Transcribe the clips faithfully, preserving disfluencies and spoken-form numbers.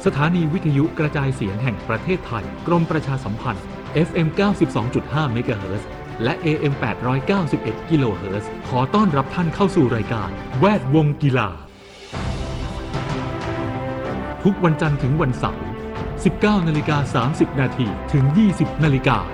สถานีวิทยุกระจายเสียงแห่งประเทศไทยกรมประชาสัมพันธ์ เอฟ เอ็ม เก้าสิบสองจุดห้า เมกะเฮิรตซ์ และ เอ เอ็ม แปดร้อยเก้าสิบเอ็ด กิโลเฮิรตซ์ ขอต้อนรับท่านเข้าสู่รายการแวดวงกีฬาทุกวันจันทร์ถึงวันเสาร์ สิบเก้านาฬิกาสามสิบนาที ถึง ยี่สิบนาฬิกา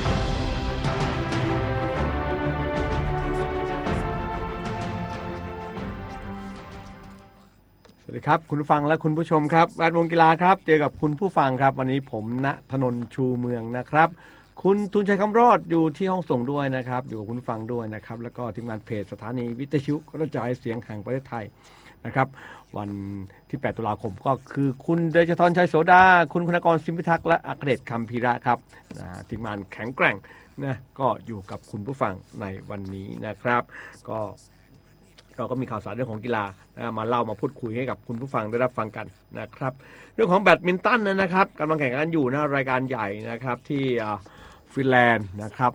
สวัสดีครับคุณผู้ฟังและคุณผู้ชมครับแวดวงกีฬาครับเจอกับคุณผู้ฟังครับวันนี้ผมณธนนท์ชูเมืองนะครับคุณทุนชัยคำรอดอยู่ที่ห้องส่งด้วยนะครับอยู่กับคุณผู้ฟังด้วยนะครับแล้วก็ทีมงานเพจสถานีวิทยุกระจายเสียงแห่งประเทศไทยนะครับวันที่แปดตุลาคมก็คือคุณเดชธรชัยโสดาคุณคุณกรสิมพิทักษ์และอัครเดชคำพีระครับทีมงานแข็งแกร่งนะก็อยู่กับคุณผู้ฟังในวันนี้นะครับก็เราก็มีข่าวสารเรื่องของกีฬานะมาเล่ามาพูดคุยให้กับคุณผู้ฟังได้รับฟังกันนะครับเรื่องของแบดมินตันนะครับกำลังแข่งขันอยู่นะรายการใหญ่นะครับที่ฟินแลนด์นะครับ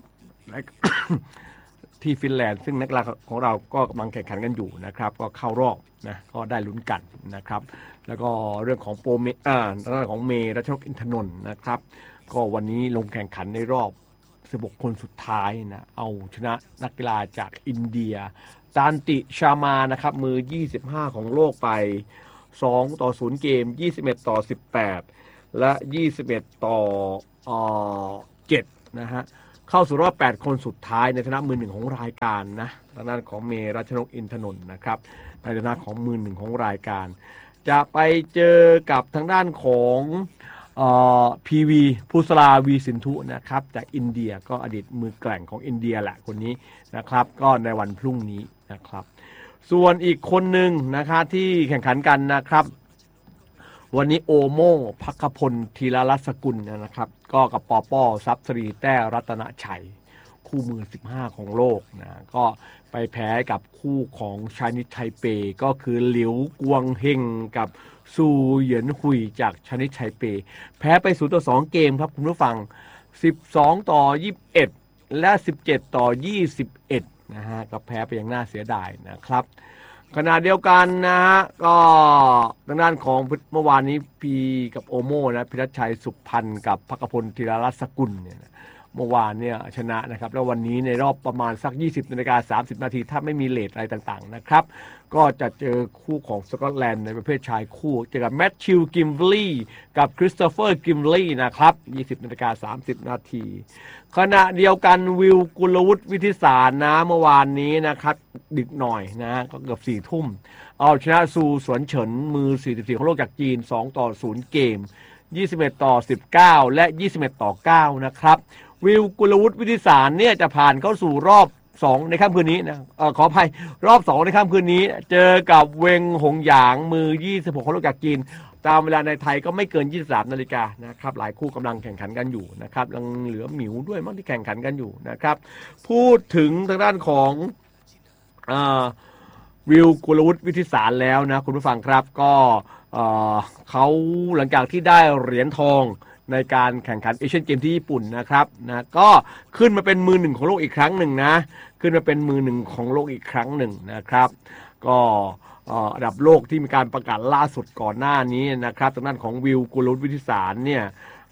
ที่ฟินแลนด์ซึ่งนักกีฬาของเราก็กำลังแข่งขันกันอยู่นะครับก็เข้ารอบนะก็ได้ลุ้นกันนะครับแล้วก็เรื่องของโปรเมอ่าเรื่องของเมรัชนกอินทนนท์นะครับก็วันนี้ลงแข่งขันในรอบสิบหกคนสุดท้ายนะเอาชนะนักกีฬาจากอินเดียซานติชามานะครับมือยี่สิบห้าของโลกไปสองต่อศูนย์เกมยี่สิบเอ็ดต่อสิบแปดและยี่สิบเอ็ดต่อเอ่อเจ็ดนะฮะเข้าสู่รอบแปดคนสุดท้ายในฐานะมือหนึ่งของรายการนะทางด้านของเมรัชนกอินทนนท์นะครับในฐานะของมือหนึ่งของรายการจะไปเจอกับทางด้านของเอ่อพีวีภูสราวีสินธุนะครับจากอินเดียก็อดีตมือแกร่งของอินเดียแหละคนนี้นะครับก็ในวันพรุ่งนี้นะครับส่วนอีกคนหนึ่งนะครับที่แข่งขันกันนะครับวันนี้โอโม่ภัคพลธีรรัศกุลนะครับก็กับปอป้อทรัพย์สรีแต้รัตนชัยคู่มือสิบห้าของโลกนะก็ไปแพ้กับคู่ของชานิชไทเปก็คือหลิวกวงเฮงกับซูเหยียนหุยจากชานิชไทเปแพ้ไปศูนย์ต่อสองเกมครับคุณผู้ฟังสิบสองต่อยี่สิบเอ็ดและสิบเจ็ดต่อยี่สิบเอ็ดนะฮะก็แพ้ไปอย่างน่าเสียดายนะครับขณะเดียวกันนะฮะก็ทางด้านของเมื่อวานนี้พีกับโอโม่นะพิรัชชัยสุขพันธ์กับภัคพลธีรรัศกุลเนี่ยเมื่อวานเนี่ยชนะนะครับแล้ววันนี้ในรอบประมาณสัก ยี่สิบนาฬิกาสามสิบนาทีถ้าไม่มีเลทอะไรต่างๆนะครับก็จะเจอคู่ของสกอตแลนด์ในประเภทชายคู่เจอกับแมทธิวกิมบลีย์กับคริสโตเฟอร์กิมบลีย์นะครับ ยี่สิบนาฬิกาสามสิบนาทีขณะเดียวกันวิวกุลวุฒิวิทิสารนะเมื่อวานนี้นะครับดึกหน่อยนะก็เกือบสี่ทุ่มเอาชนะซูสวนเฉินมือสี่สิบสี่ของโลกจากจีนสองต่อศูนย์เกมยี่สิบเอ็ดต่อสิบเก้าและยี่สิบเอ็ดต่อเก้านะครับวิวกุลวุฒิวิทิสารเนี่ยจะผ่านเข้าสู่รอบสองในค่ำคืนนี้นะเอ่อขออภัยรอบสองในค่ำคืนนี้เจอกับเวงหงหยางมือยี่สิบหกของโลกจากจีนตามเวลาในไทยก็ไม่เกินยี่สิบสามนาฬิกานะครับหลายคู่กำลังแข่งขันกันอยู่นะครับยังเหลือหมิวด้วยมั้งที่แข่งขันกันอยู่นะครับพูดถึงทางด้านของอ่าวิวกุลวุฒิวิทิสารแล้วนะคุณผู้ฟังครับก็เอ่อเขาหลังจากที่ได้เหรียญทองในการแข่งขันเอเชียนเกมที่ญี่ปุ่นนะครับนะก็ขึ้นมาเป็นมือหนึ่งของโลกอีกครั้งหนึ่งนะขึ้นมาเป็นมือหนึ่งของโลกอีกครั้งหนึ่งนะครับก็อันดับโลกที่มีการประกาศล่าสุดก่อนหน้านี้นะครับทางด้านของวิวกุลวุฒิวิทิสารเนี่ย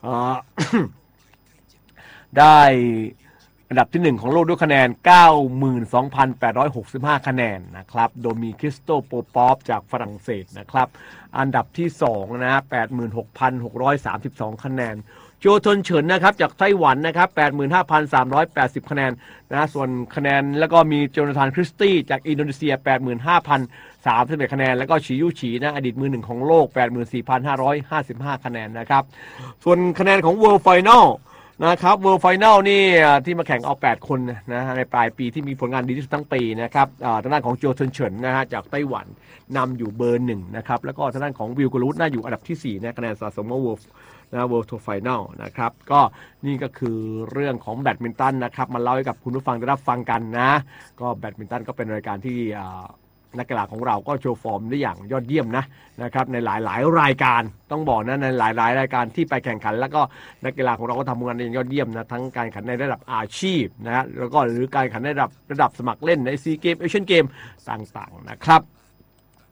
ได้อันดับที่หนึ่งของโลกด้วยคะแนน เก้าหมื่นสองพันแปดร้อยหกสิบห้า คะแนนนะครับโดยมีคริสโตโปปอฟจากฝรั่งเศสนะครับอันดับที่สองนะ แปดหมื่นหกพันหกร้อยสามสิบสอง คะแนนโจทนเฉินนะครับจากไต้หวันนะครับ แปดหมื่นห้าพันสามร้อยแปดสิบ คะแนนนะส่วนคะแนนแล้วก็มีโจนาธานคริสตี้จากอินโดนีเซีย แปดหมื่นห้าพันสามสิบเอ็ด คะแนนแล้วก็ฉียูฉีนะอดีตมือหนึ่งของโลก แปดหมื่นสี่พันห้าร้อยห้าสิบห้า คะแนนนะครับส่วนคะแนนของ World Finalนะครับ World Final นี่ที่มาแข่งเอาแปดคนนะในปลายปีที่มีผลงานดีที่สุดทั้งปีนะครับทางด้านของโจทนเฉินนะฮะจากไต้หวันนำอยู่เบอร์หนึ่งนะครับแล้วก็ทางด้านของวิวกุลวุฒิน่าอยู่อันดับที่สี่นะคะแนนสะสมของ World นะ World Tour Final นะครับก็นี่ก็คือเรื่องของแบดมินตันนะครับมาเล่าให้กับคุณผู้ฟังได้รับฟังกันนะก็แบดมินตันก็เป็นรายการที่นักกีฬาของเราก็โชว์ฟอร์มได้อย่างยอดเยี่ยมนะนะครับในหลายๆรายการต้องบอกนะในหลายๆรายการที่ไปแข่งขันแล้วก็นักกีฬาของเราก็ทำงานได้อย่างยอดเยี่ยมนะทั้งการแข่งขันในระดับอาชีพนะฮะแล้วก็หรือการแข่งขันในระดับระดับสมัครเล่นในซีเกมเอเชียนเกมต่างๆนะครับ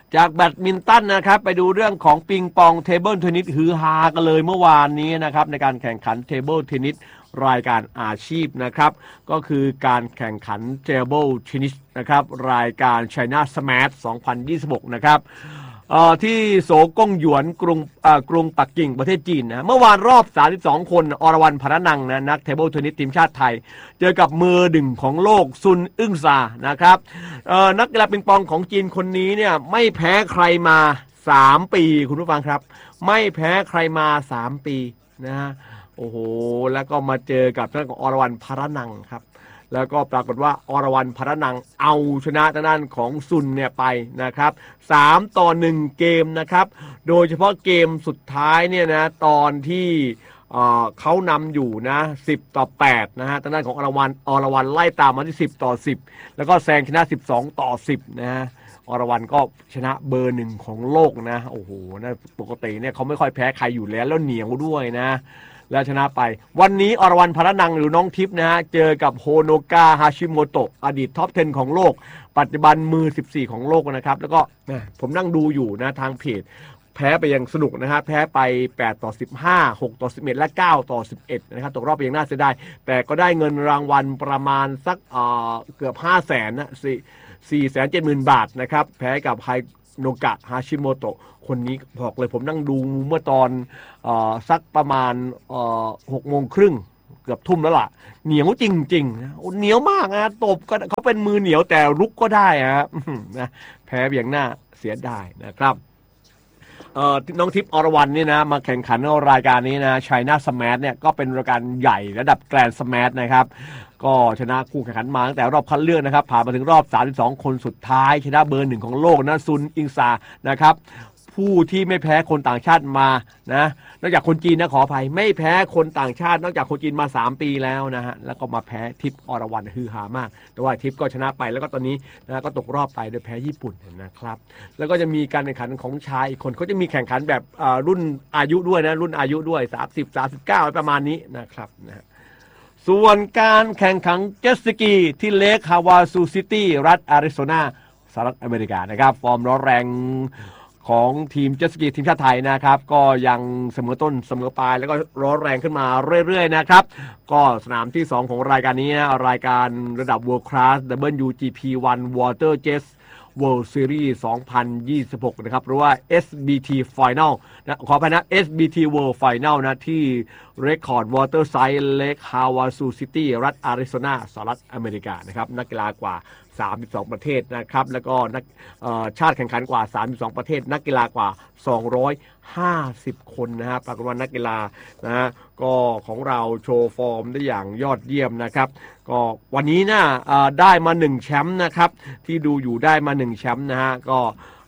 จากแบดมินตันนะครับไปดูเรื่องของปิงปองเทเบิลเทนนิสฮือฮากันเลยเมื่อวานนี้นะครับในการแข่งขันเทเบิลเทนนิสรายการอาชีพนะครับก็คือการแข่งขันเทเบิลเทนนิสนะครับรายการ China Smash สองพันยี่สิบหกนะครับที่โสกงหยวนกรุงกรุงปักกิ่งประเทศจีนนะเมื่อวานรอบสามสิบสองคนอรวรรณพรนังนะนักเทเบิลเทนนิสทีมชาติไทยเจอกับมือหนึ่งของโลกซุนอึ้งซานะครับนักกีฬาปิงปองของจีนคนนี้เนี่ยไม่แพ้ใครมาสามปีคุณผู้ฟังครับไม่แพ้ใครมาสามปีนะฮะโอ้โหแล้วก็มาเจอกับท่านของอรวรรณพรนังครับแล้วก็ปรากฏว่าอรวรรณพรนังเอาชนะทางด้านของซุนเนี่ยไปนะครับสามต่อหนึ่งเกมนะครับโดยเฉพาะเกมสุดท้ายเนี่ยนะตอนที่เอ่อเขานำอยู่นะสิบต่อแปดนะฮะทางด้านของอรวรรณอรวรรณไล่ตามมาที่สิบต่อสิบแล้วก็แซงชนะสิบสองต่อสิบนะฮะอรวรรณก็ชนะเบอร์หนึ่งของโลกนะโอ้โหนะปกติเนี่ยเขาไม่ค่อยแพ้ใครอยู่แล้วแล้วเหนียวด้วยนะแล้วชนะไปวันนี้อรวรรณพรนังหรือน้องทิพย์นะฮะเจอกับโฮโนกะฮาชิโมโตะอดีตท็อปสิบของโลกปัจจุบันมือสิบสี่ของโลกนะครับแล้วก็ผมนั่งดูอยู่นะทางเพจแพ้ไปอย่างสนุกนะฮะแพ้ไปแปดต่อสิบห้า หกต่อสิบเอ็ดและเก้าต่อสิบเอ็ดนะครับตกรอบไปอย่างน่าเสียดายแต่ก็ได้เงินรางวัลประมาณสักเอ่อเกือบ ห้าแสน นะสี่แสนเจ็ดหมื่น บาทนะครับแพ้กับไฮโนกะฮาชิโมโตะคนนี้บอกเลยผมนั่งดูเมื่อตอนเอ่อสักประมาณเอ่อหกโมงครึ่งเกือบทุ่มแล้วล่ะเหนียวจริงๆนะเหนียวมากนะตบก็เขาเป็นมือเหนียวแต่ลุกก็ได้ครับนะแพ้อย่างน่าเสียดายนะครับเอ่อน้องทิพย์อรวรรณนี่นะมาแข่งขันในรายการนี้นะ China Smash เนี่ยก็เป็นรายการใหญ่ระดับแกรนด์สแมชนะครับก็ชนะคู่แข่งขันมาตั้งแต่รอบคัดเลือกนะครับผ่านมาถึงรอบสามสิบสองคนสุดท้ายชนะเบอร์หนึ่งของโลกนะซุนอิงซานะครับผู้ที่ไม่แพ้คนต่างชาติมานะนอกจากคนจีนนะขออภัยไม่แพ้คนต่างชาตินอกจากคนจีนมาสามปีแล้วนะฮะแล้วก็มาแพ้ทิพย์อรวรรณฮือฮามากแต่ว่าทิพย์ก็ชนะไปแล้วก็ตอนนี้นะก็ตกรอบไปโดยแพ้ญี่ปุ่นนะครับแล้วก็จะมีการแข่งขันของชายอีกคนเขาจะมีแข่งขันแบบรุ่นอายุด้วยนะรุ่นอายุด้วยสามสิบ สามสิบเก้าประมาณนี้นะครับนะส่วนการแข่งขันเจ็ตสกีที่เลคฮาวาซูซิตี้รัฐอาริโซนาสหรัฐอเมริกานะครับฟอร์มร้อนแรงของทีมเจ็ตสกีทีมชาติไทยนะครับก็ยังเสมอต้นเสมอปลายแล้วก็ร้อนแรงขึ้นมาเรื่อยๆนะครับก็สนามที่สองของรายการนี้นะรายการระดับ World Class ดับเบิลยู จี พี วัน Water Jets World Series สองพันยี่สิบหกนะครับหรือว่า เอส บี ที Final นะขออภัยนะ เอส บี ที World Final นะที่ Record Waterside Lake Havasu City รัฐอาริโซนาสหรัฐอเมริกานะครับนักกีฬากว่าสามสิบสองประเทศนะครับแล้วก็นักชาติแข่งขันกว่าสามสิบสองประเทศนักกีฬากว่าสองร้อยห้าสิบคนนะครับปรากฏว่านักกีฬานะฮะก็ของเราโชว์ฟอร์มได้อย่างยอดเยี่ยมนะครับก็วันนี้นะได้มาหนึ่งแชมป์นะครับที่ดูอยู่ได้มาหนึ่งแชมป์นะฮะก็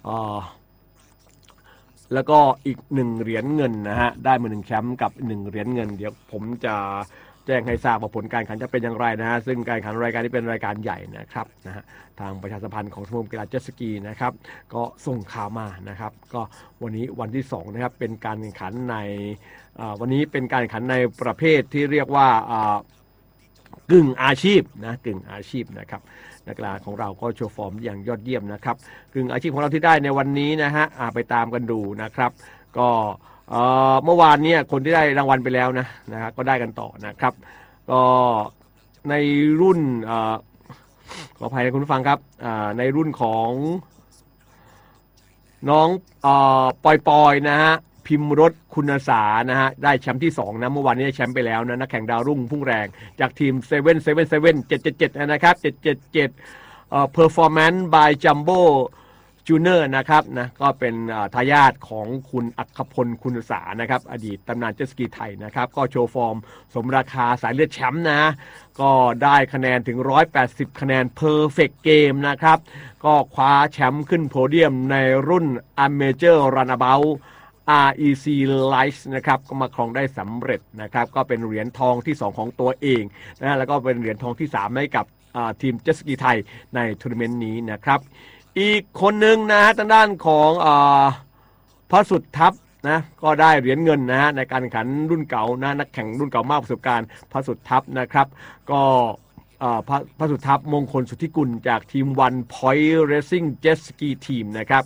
แล้วก็อีกหนึ่งเหรียญเงินนะฮะได้มาหนึ่งแชมป์กับหนึ่งเหรียญเงินเดี๋ยวผมจะแจ้งให้ทราบว่าผลการแข่งขันจะเป็นอย่างไรนะฮะซึ่งการแข่งขันรายการนี้เป็นรายการใหญ่นะครับนะฮะทางประชาสัมพันธ์ของสมาคมกีฬาเจ็ตสกีนะครับก็ส่งข่าวมานะครับก็วันนี้วันที่สองนะครับเป็นการแข่งขันในวันนี้เป็นการแข่งขันในประเภทที่เรียกว่ากึ่งอาชีพนะกึ่งอาชีพนะครับนักกีฬาของเราก็โชว์ฟอร์มอย่างยอดเยี่ยมนะครับกึ่งอาชีพของเราที่ได้ในวันนี้นะฮะไปตามกันดูนะครับก็เมื่อวานเนี่ยคนที่ได้รางวัลไปแล้วนะนะฮะก็ได้กันต่อนะครับก็ในรุ่นขออภัยนะคุณผู้ฟังครับในรุ่นของน้องปอยปอยนะฮะพิมพ์รถคุณสานะฮะได้แชมป์ที่สองนะเมื่อวานนี้ได้แชมป์ไปแล้วนะนักแข่งดาวรุ่งพุ่งแรงจากทีมเซเว่น เซเว่น เซเว่น เจ็ด เจ็ด เจ็ดนะครับเจ็ด เจ็ด เจ็ดเอ่อ Performance by Jumboจูเนอร์นะครับนะก็เป็นทายาทของคุณอัครพลคุณสานะครับอดีตตำนานเจ็ตสกีไทยนะครับก็โชว์ฟอร์มสมราคาสายเลือดแชมป์นะก็ได้คะแนนถึงหนึ่งร้อยแปดสิบคะแนน Perfect Game นะครับก็คว้าแชมป์ขึ้นโพเดียมในรุ่น Amateur Runabout อาร์ อี ซี Light นะครับก็มาครองได้สำเร็จนะครับก็เป็นเหรียญทองที่สองของตัวเองนะแล้วก็เป็นเหรียญทองที่สามให้กับทีมเจ็ตสกีไทยในทัวร์นาเมนต์นี้นะครับอีกคนหนึ่งนะฮะทางด้านของอ่าพระสุดทัพนะก็ได้เหรียญเงินนะฮะในการแข่งขันรุ่นเก่านะนักแข่งรุ่นเก่ามากประสบการณ์พระสุดทัพนะครับก็พระพระสุดทัพมงคลสุทธิกุลจากทีม One Point Racing Jet Ski Team นะครับ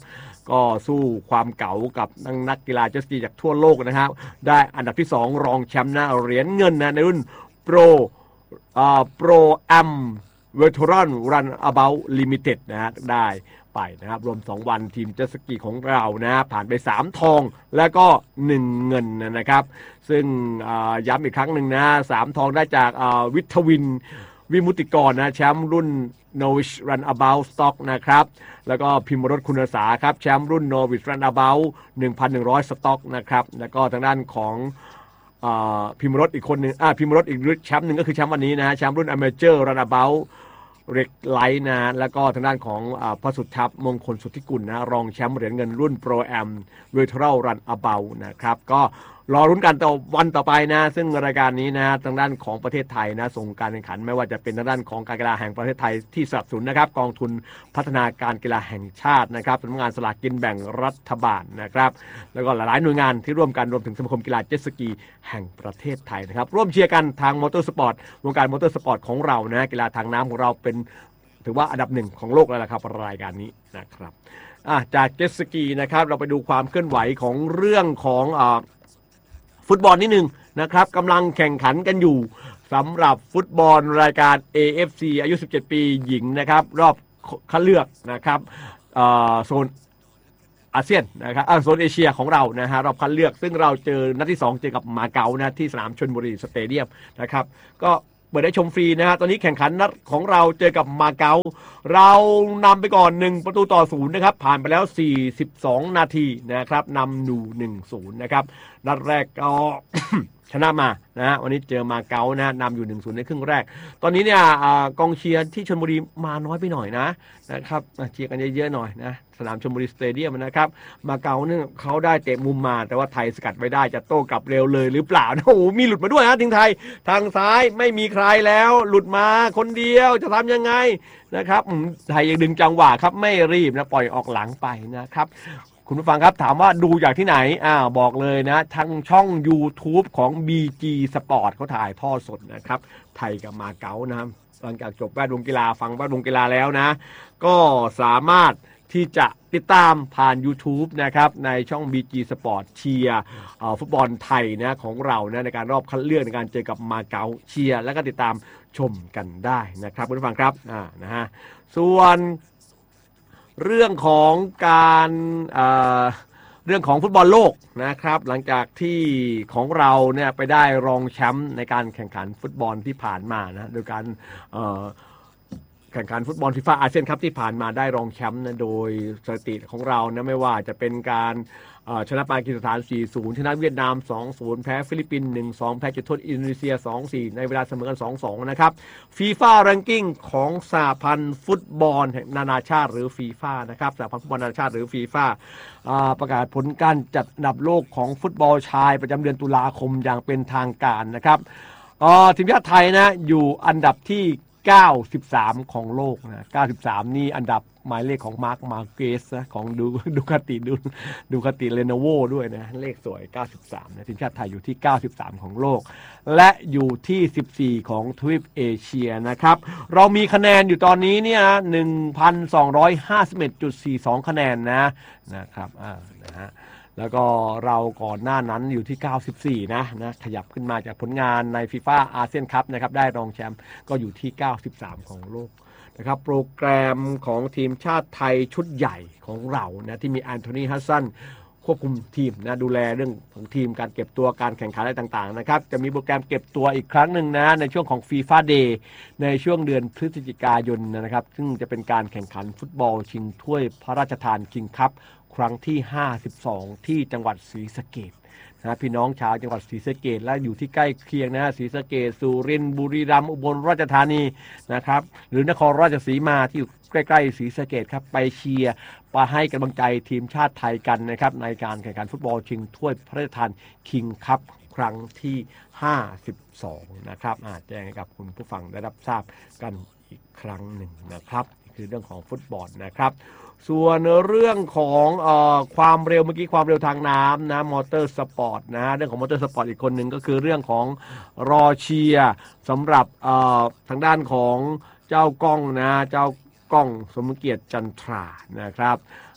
ก็สู้ความเก๋ากับนักกีฬาเจ็ตสกีจากทั่วโลกนะครับได้อันดับที่สองรองแชมป์นะเหรียญเงินนะในรุ่นโปรอ่าโปรแอมเวอร์ทูรอนรันอะเบาท์ลิมิเต็ดนะฮะได้ไปนะครับรวมสองวันทีมเจ็ตสกีของเรานะผ่านไปสามทองแล้วก็หนึ่งเงินนะครับซึ่งย้ำอีกครั้งหนึ่งนะสามทองได้จากวิทวินวิมุติกรนะแชมป์รุ่น Novice Runabout Stock นะครับแล้วก็พิมรสคุณสาครับแชมป์รุ่น Novice Runabout หนึ่งพันหนึ่งร้อย Stock นะครับแล้วก็ทางด้านของพิมรสอีกคนหนึ่งพิมรสอีกแชมป์หนึ่งก็คือแชมป์วันนี้นะแชมป์รุ่น Amateur Runaboutเร็กไลท์นะแล้วก็ทางด้านของพระสุทธัพมงคลสุทธิกุลนะรองแชมป์เหรียญเงินรุ่นโปรแอมเวอร์ทูรัลรันอะเบานะครับก็รอรุ้นกันต่อวันต่อไปนะซึ่งรายการนี้นะทางด้านของประเทศไทยนะส่งการแข่งขันไม่ว่าจะเป็นทางด้านของการกีฬาแห่งประเทศไทยที่สนับสนุนนะครับกองทุนพัฒนาการกีฬาแห่งชาตินะครับสำนักงานสลากกินแบ่งรัฐบาลนะครับแล้วก็หลายๆหน่วยงานที่ร่วมกันรวมถึงสมาคมกีฬาเจ็ตสกีแห่งประเทศไทยนะครับร่วมเชียร์กันทางมอเตอร์สปอร์ตวงการมอเตอร์สปอร์ตของเรานะกีฬาทางน้ำของเราเป็นถือว่าอันดับหนึ่งของโลกแล้วล่ะครับรายการนี้นะครับจากเจ็ตสกีนะครับเราไปดูความเคลื่อนไหวของเรื่องของอ่าฟุตบอลนิดนึงนะครับกำลังแข่งขันกันอยู่สำหรับฟุตบอลรายการ เอ เอฟ ซี อายุสิบเจ็ดปีหญิงนะครับรอบคัดเลือกนะครับโซนอาเซียนนะครับโซนเอเชียของเรานะฮะรอบคัดเลือกซึ่งเราเจอนัดที่สองเจอกับมาเก๊านะที่สนามชลบุรีสเตเดียมนะครับก็เปิดได้ชมฟรีนะฮะตอนนี้แข่งขันนัดของเราเจอกับมาเก๊าเรานำไปก่อนหนึ่งประตูต่อศูนย์นะครับผ่านไปแล้วสี่สิบสองนาทีนะครับนำอยู่ หนึ่งศูนย์ นะครับนัดแรกก็ ชนะมานะฮะวันนี้เจอมาเก๊านะนำอยู่ หนึ่งศูนย์ ในครึ่งแรกตอนนี้เนี่ยกองเชียร์ที่ชลบุรีมาน้อยไปหน่อยนะนะครับเชียร์กันเยอะๆหน่อยนะสนามชลบุรีสเตเดียมนะครับมาเก๊าเนี่ยเขาได้เตะมุมมาแต่ว่าไทยสกัดไม่ได้จะโต้กลับเร็วเลยหรือเปล่าโอ้โหมีหลุดมาด้วยนะทีมไทยทางซ้ายไม่มีใครแล้วหลุดมาคนเดียวจะทำยังไงนะครับไทยยังดึงจังหวะครับไม่รีบนะปล่อยออกหลังไปนะครับคุณผู้ฟังครับถามว่าดูจากที่ไหนอ่าบอกเลยนะทางช่อง YouTube ของ บี จี Sport เขาถ่ายทอดสดนะครับไทยกับมาเก๊านะหลังจากจบแวดวงกีฬาฟังแวดวงกีฬาแล้วนะก็สามารถที่จะติดตามผ่าน YouTube นะครับในช่อง บี จี Sport เชียร์ฟุตบอลไทยนะของเรานะในการรอบคัดเลือกในการเจอกับมาเก๊าเชียร์แล้วก็ติดตามชมกันได้นะครับคุณผู้ฟังครับอ่านะฮะส่วนเรื่องของการเอ่อเรื่องของฟุตบอลโลกนะครับหลังจากที่ของเราเนี่ยไปได้รองแชมป์ในการแข่งขันฟุตบอลที่ผ่านมานะโดยการเอ่อแข่งขันฟุตบอลฟีฟ่าอาเซียนคัพที่ผ่านมาได้รองแชมป์นะโดยสถิติของเรานะไม่ว่าจะเป็นการชนะปากีสถาน สี่ศูนย์ ชนะเวียดนาม สองศูนย์ แพ้ฟิลิปปินส์ หนึ่งสอง แพ้จุดโทษอินโดนีเซีย สองสี่ ในเวลาเสมอกัน สองสอง นะครับฟีฟ่าแรงกิ้งของสหพันธ์ฟุตบอลนานาชาติหรือฟีฟ่านะครับสหพันธ์ฟุตบอลนานาชาติหรือฟีฟ่าประกาศผลการจัดอันดับโลกของฟุตบอลชายประจำเดือนตุลาคมอย่างเป็นทางการนะครับทีมชาติไทยนะอยู่อันดับที่เก้าสิบสามของโลกนะเก้าสิบสามนี่อันดับหมายเลขของมาร์คมาเกสนะของดูดูคติดูดูคติเลโนโวด้วยนะเลขสวยเก้าสิบสามนะทีมชาติไทยอยู่ที่เก้าสิบสามของโลกและอยู่ที่สิบสี่ของทวีปเอเชียนะครับเรามีคะแนนอยู่ตอนนี้เนี่ย หนึ่งพันสองร้อยห้าสิบเอ็ดจุดสี่สอง คะแนนนะนะครับอ่านะฮะแล้วก็เราก่อนหน้านั้นอยู่ที่เก้าสิบสี่นะนะขยับขึ้นมาจากผลงานในฟีฟ่าอาเซียนคัพนะครับได้รองแชมป์ก็อยู่ที่เก้าสิบสามของโลกนะครับโปรแกรมของทีมชาติไทยชุดใหญ่ของเรานะที่มีแอนโทนีฮัสซันควบคุมทีมนะดูแลเรื่องของทีมการเก็บตัวการแข่งขันอะไรต่างๆนะครับจะมีโปรแกรมเก็บตัวอีกครั้งหนึ่งนะในช่วงของ FIFA Day ในช่วงเดือนพฤศจิกายนนะครับซึ่งจะเป็นการแข่งขันฟุตบอลชิงถ้วยพระราชทานคิงคัพครั้งที่ห้าสิบสองที่จังหวัดศรีสะเกษนะพี่น้องชาวจังหวัดศรีสะเกษและอยู่ที่ใกล้เคียงนะศรีสะเกษสุรินทร์บุรีรัมย์อุบลราชธานีนะครับหรือนครราชสีมาที่อยู่ใกล้ๆศรีสะเกษครับไปเชียร์ไปให้กำลังใจทีมชาติไทยกันนะครับในการแข่งขันฟุตบอลชิงถ้วยพระราชทานคิงคัพครั้งที่ห้าสิบสองนะครับแจ้งให้กับคุณผู้ฟังได้รับทราบกันอีกครั้งหนึ่งนะครับคือเรื่องของฟุตบอลนะครับส่วนเรื่องของเอ่อความเร็วเมื่อกี้ความเร็วทางน้ำนะมอเตอร์สปอร์ตนะเรื่องของมอเตอร์สปอร์ตอีกคนหนึ่งก็คือเรื่องของรอเชียร์สำหรับเอ่อทางด้านของเจ้ากล้องนะเจ้ากล้องสมเกียรติจันทรานะครับ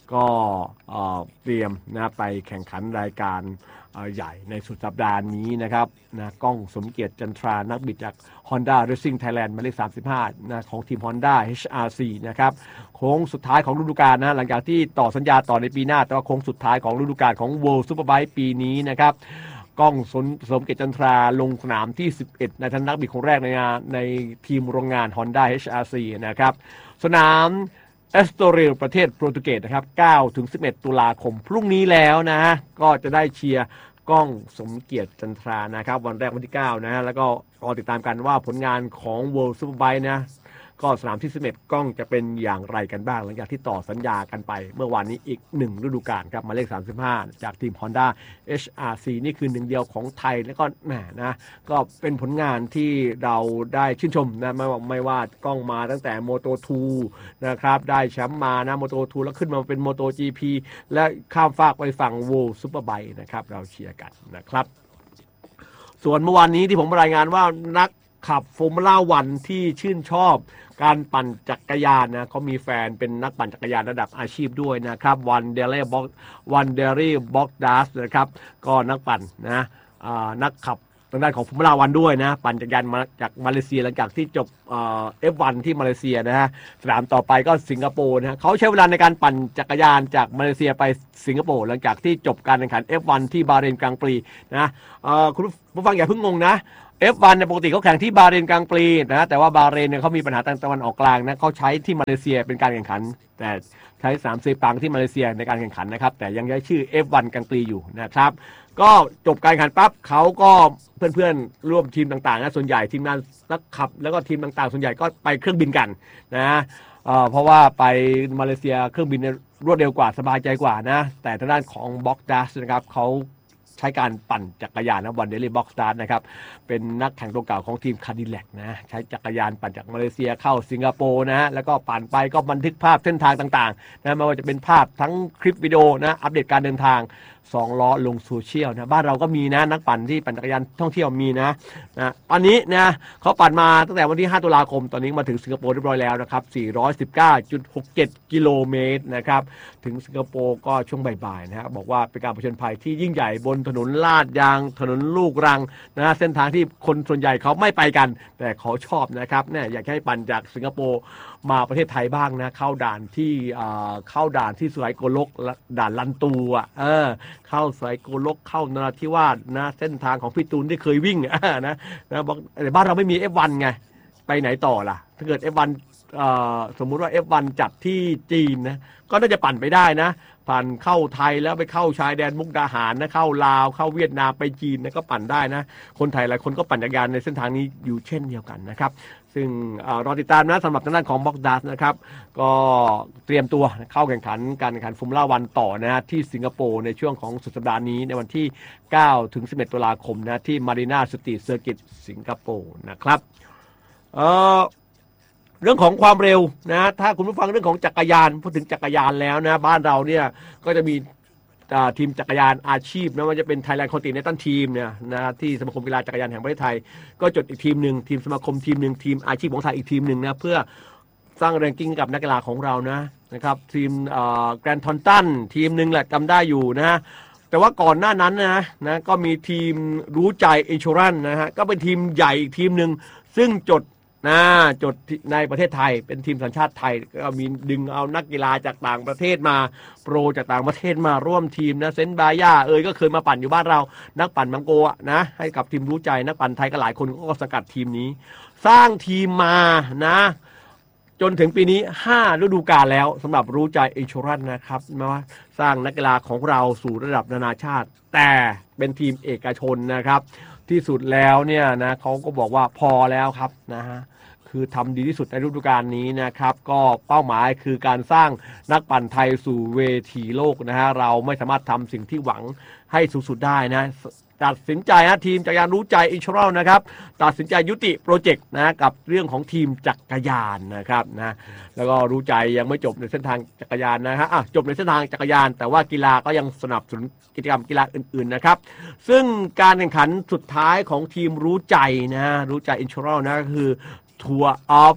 ก็เตรียมนะไปแข่งขันรายการใหญ่ในสุดสัปดาห์นี้นะครับนะก้องสมเกียรติจันทรานักบิดจาก Honda Racing Thailand หมายเลขสามสิบห้านะของทีม Honda เอช อาร์ ซี นะครับโค้งสุดท้ายของฤดูกาลนะหลังจากที่ต่อสัญญาต่อในปีหน้าแต่ว่าโค้งสุดท้ายของฤดูกาลของ World Superbike ปีนี้นะครับก้องสมสมเกียรติจันทราลงสนามที่สิบเอ็ดในฐานะนักบิดคนแรกในงานในทีมโรงงาน Honda เอช อาร์ ซี นะครับสนามเอสโตเรลประเทศโปรตุเกสนะครับ เก้าถึงสิบเอ็ด ตุลาคมพรุ่งนี้แล้วนะฮะก็จะได้เชียร์ก้องสมเกียรติจันทรานะครับวันแรกวันที่เก้านะฮะแล้วก็รอติดตามกันว่าผลงานของ World Superbike นะก็สนามที่สิบเอ็ดกล้องจะเป็นอย่างไรกันบ้างหลังจากที่ต่อสัญญากันไปเมื่อวานนี้อีกหนึ่งฤดูกาลครับหมายเลขสามสิบห้าจากทีม Honda เอช อาร์ ซี นี่คือหนึ่งเดียวของไทยแล้วก็แหมนะก็เป็นผลงานที่เราได้ชื่นชมนะไม่ว่าไม่ว่ากล้องมาตั้งแต่ โมโต ทู นะครับได้แชมป์มานะ โมโต ทู แล้วขึ้นมาเป็น โมโต จี พี และข้ามฟากไปฝั่ง World Superbike นะครับเราเชียร์กันนะครับส่วนเมื่อวานนี้ที่ผมรายงานว่านักขับฟอร์มูล่าวันที่ชื่นชอบการปั่นจักรยานนะเขามีแฟนเป็นนักปั่นจักรยานระดับอาชีพด้วยนะครับวันเดเล่บ็อกวันเดรี่บ็อกดัสนะครับก็นักปั่นนะนักขับทางด้านของฟอร์มูล่าวันด้วยนะปั่นจักรยานมาจากมาเลเซียหลังจากที่จบเอฟวันที่มาเลเซียนะฮะสนามต่อไปก็สิงคโปร์นะเขาใช้เวลาในการปั่นจักรยานจากมาเลเซียไปสิงคโปร์หลังจากที่จบการแข่งขัน เอฟ วัน ที่บาห์เรนกลางปีนะคุณผู้ฟังอย่าเพิ่งงงนะเอฟ วัน เนี่ยปกติเขาแข่งที่บาห์เรนกลางปีนะแต่ว่าบาห์เรนเนี่ยเขามีปัญหาทางตะวันออกกลางนะเขาใช้ที่มาเลเซียเป็นการแข่งขันแต่ใช้สนามเซปังที่มาเลเซียในการแข่งขันนะครับแต่ยังใช้ชื่อ เอฟ วัน กลางปีอยู่นะครับก็จบการแข่งขันปั๊บเขาก็เพื่อนๆร่วมทีมต่างๆนะส่วนใหญ่ทีมงานนักขับแล้วก็ทีมต่างๆส่วนใหญ่ก็ไปเครื่องบินกันนะเอ่อเพราะว่าไปมาเลเซียเครื่องบินรวดเร็วกว่าสบายใจกว่านะแต่ทางด้านของบ็อกดัสนะครับเขาใช้การปั่นจักรยานนะวันเดลี่บ็อกสตาร์นะครับเป็นนักแข่งตัวเก่าของทีมคาดิแลกนะใช้จักรยานปั่นจากมาเลเซียเข้าสิงคโปร์นะฮะแล้วก็ปั่นไปก็บันทึกภาพเส้นทางต่างๆนะไม่ว่าจะเป็นภาพทั้งคลิปวิดีโอนะอัปเดตการเดินทางสองล้อลงโซเชียลนะบ้านเราก็มีนะนักปั่นที่ปั่นจักรยานท่องเที่ยวมีนะนะตอนนี้นะเขาปั่นมาตั้งแต่วันที่ห้าตุลาคมตอนนี้มาถึงสิงคโปร์เรียบร้อยแล้วนะครับ สี่ร้อยสิบเก้าจุดหกเจ็ด กิโลเมตรนะครับถึงสิงคโปร์ก็ช่วงบ่ายๆนะฮะบอกว่าเป็นการผจญภัยที่ยิ่งใหญ่บนถนนลาดยางถนนลูกรังนะเส้นทางที่คนส่วนใหญ่เขาไม่ไปกันแต่เขาชอบนะครับเนี่ยอยากให้ปั่นจากสิงคโปร์มาประเทศไทยบ้างนะเข้าด่านที่เข้าด่านที่สุไหงโกลกด่านลันตูอ่ะเออเข้าสุไหงโกลกเข้านราธิวาสนะเส้นทางของพี่ตูนที่เคยวิ่งนะนะบอกแต่บ้านเราไม่มี เอฟ วัน ไงไปไหนต่อล่ะถ้าเกิด เอฟ วัน สมมุติว่า เอฟ วัน จัดที่จีนนะก็น่าจะปั่นไปได้นะผ่านเข้าไทยแล้วไปเข้าชายแดนมุกดาหารนะเข้าลาวเข้าเวียดนามไปจีนนะก็ปั่นได้นะคนไทยหลายคนก็ปั่นจักรยานในเส้นทางนี้อยู่เช่นเดียวกันนะครับซึ่งรอติดตามนะสำหรับทางด้านของบ็อกดัสนะครับก็เตรียมตัวเข้าแข่งขันการแข่งขันฟอร์มูล่าวันต่อนะฮะที่สิงคโปร์ในช่วงของสุดสัปดาห์นี้ในวันที่เก้าถึงสิบเอ็ดตุลาคมนะที่มารีนาสตรีทเซอร์กิตสิงคโปร์นะครับเอ่อเรื่องของความเร็วนะถ้าคุณผู้ฟังเรื่องของจักรยานพูดถึงจักรยานแล้วนะบ้านเราเนี่ยก็จะมีทีมจักรยานอาชีพนะว่าจะเป็น Thailand Continental Team เนี่ยนะที่สมาคมกีฬาจักรยานแห่งประเทศไทยก็จดอีกทีมหนึ่งทีมสมาคมทีมหนึ่งทีมอาชีพของไทยอีกทีมหนึ่งนะเพื่อสร้างแรงกิ้งกับนักกีฬาของเรานะนะครับทีมแกรนด์ทอนตันทีมหนึ่งแหละจำได้อยู่นะแต่ว่าก่อนหน้านั้นนะนะก็มีทีมรู้ใจอินชัวรันนะฮะก็เป็นทีมใหญ่อีกทีมหนึ่งซึ่งจดนะจดในประเทศไทยเป็นทีมสัญชาติไทยก็มีดึงเอานักกีฬาจากต่างประเทศมาโปรจากต่างประเทศมาร่วมทีมนะเซนบาย่าเอ้ยก็เคยมาปั่นอยู่บ้านเรานักปั่นมังโกะนะให้กับทีมรู้ใจนักปั่นไทยก็หลายคนก็สกัดทีมนี้สร้างทีมมานะจนถึงปีนี้ห้าฤดูกาลแล้วสำหรับรู้ใจอินชัวรันนะครับมาสร้างนักกีฬาของเราสู่ระดับนานาชาติแต่เป็นทีมเอกชนนะครับที่สุดแล้วเนี่ยนะเขาก็บอกว่าพอแล้วครับนะฮะคือทำดีที่สุดในฤดูกาลนี้นะครับก็เป้าหมายคือการสร้างนักปั่นไทยสู่เวทีโลกนะฮะเราไม่สามารถทำสิ่งที่หวังให้สูงสุดได้นะตัดสินใจนะทีมจักรยานรู้ใจอินชัวรัลนะครับตัดสินใจยุติโปรเจกต์นะกับเรื่องของทีมจักรยานนะครับนะแล้วก็รู้ใจยังไม่จบในเส้นทางจักรยานนะฮะอ่ะจบในเส้นทางจักรยานแต่ว่ากีฬาก็ยังสนับสนุนกิจกรรมกีฬาอื่นๆนะครับซึ่งการแข่งขันสุดท้ายของทีมรู้ใจนะรู้ใจอินชัวรัลนะก็คือ Tour of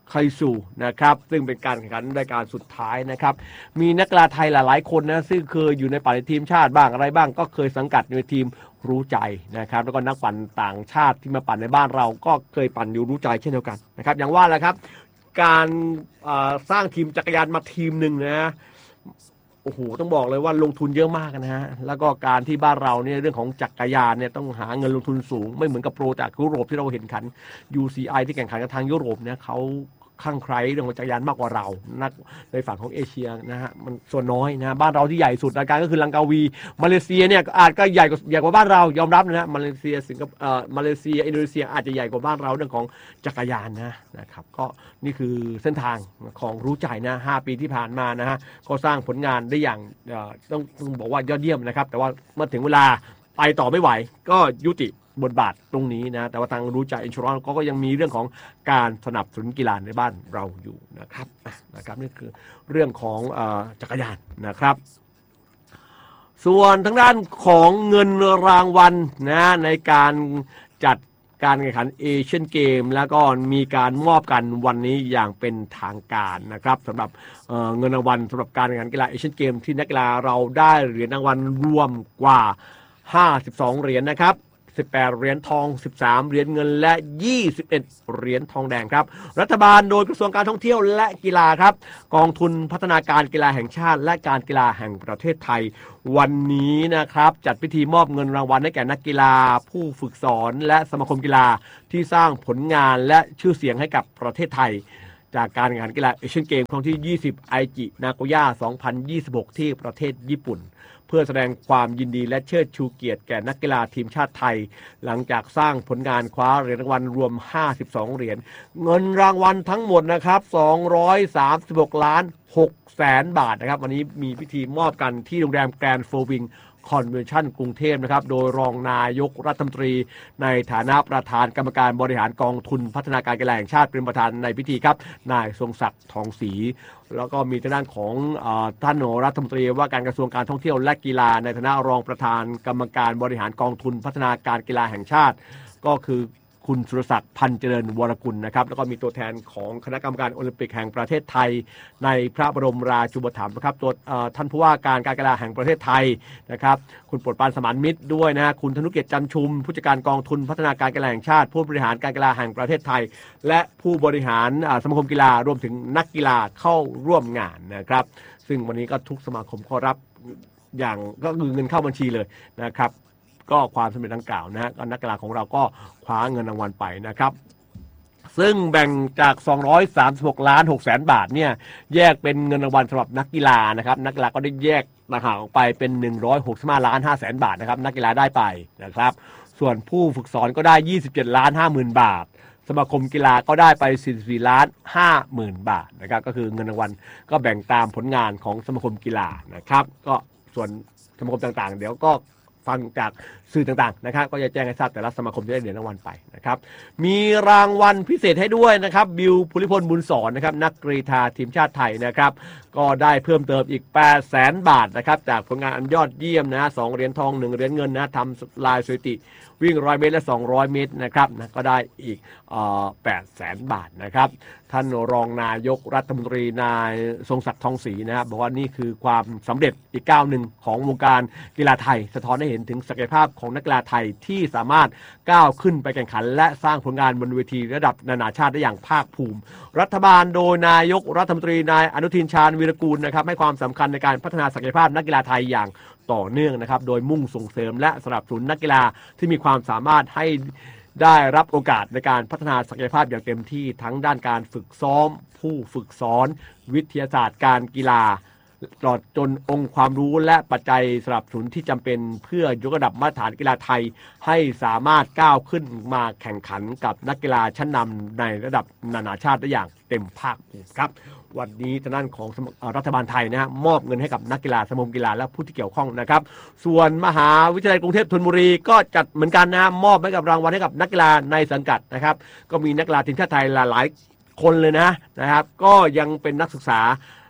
ไคซูนะครับซึ่งเป็นการแข่งขันรายการสุดท้ายนะครับมีนักกีฬาไทยหลายๆคนนะซึ่งเคยอยู่ในปั่นในทีมชาติบ้างอะไรบ้างก็เคยสังกัดในทีมรู้ใจนะครับแล้วก็นักปั่นต่างชาติที่มาปั่นในบ้านเราก็เคยปั่นอยู่รู้ใจเช่นเดียวกันนะครับอย่างว่าแหละครับการสร้างทีมจักรยานมาทีมหนึ่งนะโอ้โหต้องบอกเลยว่าลงทุนเยอะมากนะฮะแล้วก็การที่บ้านเราเนี่ยเรื่องของจักรยานเนี่ยต้องหาเงินลงทุนสูงไม่เหมือนกับโปรจากยุโรปที่เราเห็นขัน ยู ซี ไอ ที่แข่งขันกับทางยุโรปเนี่ยเขาข้างใครเรื่องของจักรยานมากกว่าเรานักในฝั่งของเอเชียนะฮะมันส่วนน้อยนะบ้านเราที่ใหญ่สุดรายการก็คือลังกาวีมาเลเซียเนี่ยอาจก็ใหญ่กว่าใหญ่กว่าบ้านเรายอมรับนะฮะมาเลเซียสิงคโปร์เอ่อมาเลเซียอินโดนีเซียอาจจะใหญ่กว่าบ้านเราเรื่องของจักรยานนะนะครับก็นี่คือเส้นทางของรู้ใจนะห้าปีที่ผ่านมานะฮะก็สร้างผลงานได้อย่างต้องต้องบอกว่ายอดเยี่ยมนะครับแต่ว่าเมื่อถึงเวลาไปต่อไม่ไหวก็ยุติบทบาทตรงนี้นะแต่ว่าทางรู้ใจอินชัวรันซ์ก็ยังมีเรื่องของการสนับสนุนกีฬาในบ้านเราอยู่นะครับนะครับนี่คือเรื่องของเอ่อจักรยานนะครับส่วนทางด้านของเงินรางวัลนะในการจัดการแข่งขันเอเชียนเกมแล้วก็มีการมอบกันวันนี้อย่างเป็นทางการนะครับสำหรับ เอ่อ เงินรางวัลสำหรับการแข่งขันกีฬาเอเชียนเกมที่นักกีฬาเราได้เหรียญรางวัลรวมกว่าห้าสิบสองเหรียญนะครับสิบแปดเหรียญทองสิบสามเหรียญเงินและยี่สิบเอ็ดเหรียญทองแดงครับรัฐบาลโดยกระทรวงการท่องเที่ยวและกีฬาครับกองทุนพัฒนาการกีฬาแห่งชาติและการกีฬาแห่งประเทศไทยวันนี้นะครับจัดพิธีมอบเงินรางวัลให้แก่นักกีฬาผู้ฝึกสอนและสมาคมกีฬาที่สร้างผลงานและชื่อเสียงให้กับประเทศไทยจากการแข่งขันกีฬาเอเชียนเกมครั้งที่ยี่สิบไอจินาโกย่าสองพันยี่สิบหกที่ประเทศญี่ปุ่นเพื่อแสดงความยินดีและเชิดชูเกียรติแก่นักกีฬาทีมชาติไทยหลังจากสร้างผลงานคว้าเหรียญรางวัลรวมห้าสิบสองเหรียญเงินรางวัลทั้งหมดนะครับสองร้อยสามสิบหกล้านหกแสนบาทนะครับวันนี้มีพิธีมอบกันที่โรงแรมแกรนด์โฟวิงคอนเวนชั่นกรุงเทพนะครับโดยรองนายกรัฐมนตรีในฐานะประธานกรรมการบริหารกองทุนพัฒนาการกีฬาแห่งชาติเป็นประธานในพิธีครับนายทรงศักดิ์ทองศรีแล้วก็มีทางด้านของเอ่อท่านรัฐมนตรีว่าการกระทรวงการท่องเที่ยวและกีฬาในฐานะรองประธานกรรมการบริหารกองทุนพัฒนาการกีฬาแห่งชาติก็คือคุณสุรศักดิ์พันเจริญวรกุลนะครับแล้วก็มีตัวแทนของคณะกรรมการโอลิมปิกแห่งประเทศไทยในพระบรมราชูปถัมภ์นะครับตัวท่านผู้ว่าการการกีฬาแห่งประเทศไทยนะครับคุณโปรดปรานสมานมิตรด้วยนะคุณธนุเกียรติจันชุมผู้จัดการกองทุนพัฒนาการกีฬาแห่งชาติผู้บริหารการกีฬาแห่งประเทศไทยและผู้บริหารสมาคมกีฬารวมถึงนักกีฬาเข้าร่วมงานนะครับซึ่งวันนี้ก็ทุกสมาคมก็รับอย่างก็คือเงินเข้าบัญชีเลยนะครับก็ความสำเร็จดังกล่าวนะฮะนักกีฬาของเราก็คว้าเงินรางวัลไปนะครับซึ่งแบ่งจากสองร้อยสามสิบหกล้านหกแสนบาทเนี่ยแยกเป็นเงินรางวัลสำหรับนักกีฬานะครับนักกีฬาก็ได้แยกต่างหากออกไปเป็นหนึ่งร้อยหกสิบห้าล้านห้าแสนบาทนะครับนักกีฬาได้ไปนะครับส่วนผู้ฝึกสอนก็ได้ยี่สิบเจ็ดล้านห้าหมื่นบาทสมาคมกีฬาก็ได้ไปสี่สิบสี่ล้านห้าหมื่นบาทนะครับก็คือเงินรางวัลก็แบ่งตามผลงานของสมาคมกีฬานะครับก็ส่วนสมาคมต่างๆเดี๋ยวก็ฟังจากสื่อต่างๆนะครับก็จะแจ้งให้ทราบแต่ละสมาคมจะได้เหรียญรางวัลไปนะครับมีรางวัลพิเศษให้ด้วยนะครับบิวภูริพลบุญสอนนะครับนักกรีฑาทีมชาติไทยนะครับก็ได้เพิ่มเติมอีกแปดแสนบาทนะครับจากผลงานอันยอดเยี่ยมนะสองเหรียญทองหนึ่งเหรียญเงินนะทำลายสถิติวิ่งร้อยเมตรและสองร้อยเมตรนะครับนะก็ได้อีกแปดแสนบาทนะครับท่านรองนายกรัฐมนตรีนายทรงศักดิ์ทองศรีนะครับบอกว่านี่คือความสำเร็จอีกก้าวหนึ่งของวงการกีฬาไทยสะท้อนให้เห็นถึงศักยภาพของนักกีฬาไทยที่สามารถก้าวขึ้นไปแข่งขันและสร้างผลงานบนเวทีระดับนานาชาติได้อย่างภาคภูมิรัฐบาลโดยนายกรัฐมนตรีนายอนุทินชาญวีรกูลนะครับให้ความสำคัญในการพัฒนาศักยภาพนักกีฬาไทยอย่างต่อเนื่องนะครับโดยมุ่งส่งเสริมและสนับสนุนนักกีฬาที่มีความสามารถให้ได้รับโอกาสในการพัฒนาศักยภาพอย่างเต็มที่ทั้งด้านการฝึกซ้อมผู้ฝึกสอนวิทยาศาสตร์การกีฬาตลอดจนองค์ความรู้และปัจจัยสนับสนุนที่จำเป็นเพื่อยกระดับมาตรฐานกีฬาไทยให้สามารถก้าวขึ้นมาแข่งขันกับนักกีฬาชั้นนำในระดับนานาชาติได้อย่างเต็มภาคภูมิครับวันนี้ทางด้านของรัฐบาลไทยนะฮะมอบเงินให้กับนักกีฬาสมาคมกีฬาและผู้ที่เกี่ยวข้องนะครับส่วนมหาวิทยาลัยกรุงเทพธนบุรีก็จัดเหมือนกันนะมอบให้กับรางวัลให้กับนักกีฬาในสังกัดนะครับก็มีนักกีฬาทีมชาติไทยหลายคนเลยนะนะครับก็ยังเป็นนักศึกษา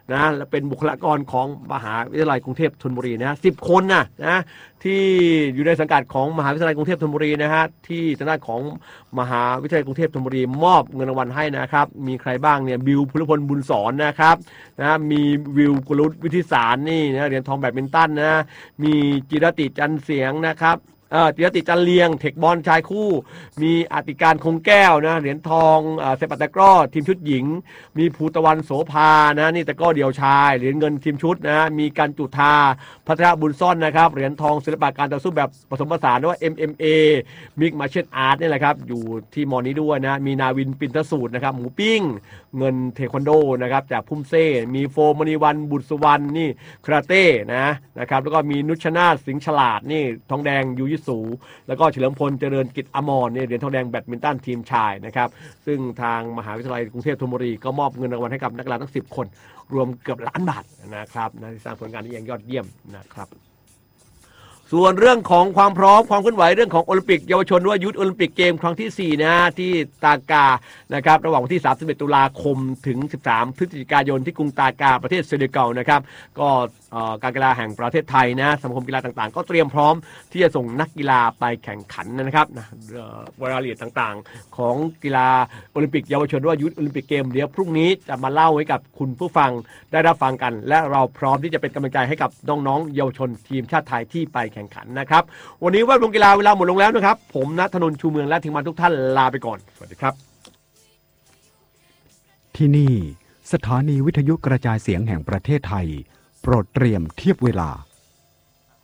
นะและเป็นบุคลากรของมหาวิทยาลัยกรุงเทพธนบุรีนะสิบคนนะนะที่อยู่ในสังกัดของมหาวิทยาลัยกรุงเทพธนบุรีนะฮะที่ทางด้านของมหาวิทยาลัยกรุงเทพธนบุรีมอบเงินรางวัลให้นะครับมีใครบ้างเนี่ยบิวพุทธพลบุญสอนนะครับนะมีวิวกุลุตวิทิสารนี่นะเหรียญทองแบดมินตันนะมีจิรติจันเสียงนะครับเออจิรติจันเลียงเทคบอลชายคู่มีอติการคงแก้วนะเหรียญทองเอ่อเซปัตตะกร้อทีมชุดหญิงมีภูตะวันโสภานะนี่ตะกร้อเดี่ยวชายเหรียญเงินทีมชุดนะมีการจุธาพัทรบุญซ่อนนะครับเหรียญทองศิลปะการต่อสู้แบบผสมผสานว่า เอ็ม เอ็ม เอ มิกมาเชนอาร์ตนี่แหละครับอยู่ที่มอนี้ด้วยนะมีนาวินปินทสูตรนะครับหมูปิ้งเงินเทควันโดนะครับจากพุ่มเซ่มีโฟมณีวันบุตรสุวรรณนี่คาราเต้นะนะครับแล้วก็มีนุชนาถสิงห์ฉลาดนี่ทองแดงยูยิสูแล้วก็เฉลิมพลเจริญกิจอมรเนี่ยเหรียญทองแดงแบดมินตันทีมชายนะครับซึ่งทางมหาวิทยาลัยกรุงเทพธนบุรีก็มอบเงินรางวัลให้กับนักกีฬาทั้งสิบคนรวมเกือบล้านบาทนะครับนะที่สร้างผลงานที่ยังยอดเยี่ยมนะครับส่วนเรื่องของความพร้อมความเคลื่อนไหวเรื่องของโอลิมปิกเยาวชนว่ายุทธโอลิมปิกเกมครั้งที่สี่นะที่ตากานะครับระหว่างวันที่สามสิบเอ็ดตุลาคมถึงสิบสามพฤศจิกายนที่กรุงตากาประเทศเซเนกัลนะครับก็การกีฬาแห่งประเทศไทยนะสมาคมกีฬาต่างๆก็เตรียมพร้อมที่จะส่งนักกีฬาไปแข่งขันนะครับนะวาระเอียดต่างๆของกีฬาโอลิมปิกเยาวชนว่ายุทธโอลิมปิกเกมเดี๋ยวพรุ่งนี้จะมาเล่าให้กับคุณผู้ฟังได้รับฟังกันและเราพร้อมที่จะเป็นกำลังใจให้กับน้องๆเยาวชนทีมชาติไทยที่ไปแข่งขันนะครับวันนี้แวดวงกีฬาเวลาหมดลงแล้วนะครับผมณธนนท์ชูเมืองและทีมงานทุกท่านลาไปก่อนสวัสดีครับที่นี่สถานีวิทยุกระจายเสียงแห่งประเทศไทยโปรดเตรียมเทียบเวลา